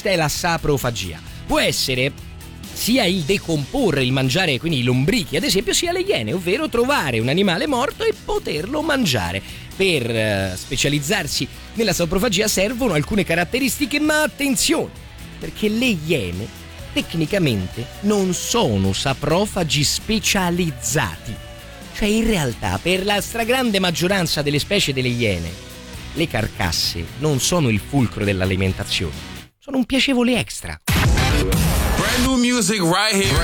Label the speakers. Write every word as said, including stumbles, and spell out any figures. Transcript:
Speaker 1: Questa è la saprofagia. Può essere sia il decomporre, il mangiare, quindi i lombrichi ad esempio, sia le iene, ovvero trovare un animale morto e poterlo mangiare. Per uh, specializzarsi nella saprofagia servono alcune caratteristiche, ma attenzione, perché le iene tecnicamente non sono saprofagi specializzati. Cioè in realtà per la stragrande maggioranza delle specie delle iene le carcasse non sono il fulcro dell'alimentazione, sono un piacevole extra.
Speaker 2: Brand new music right here,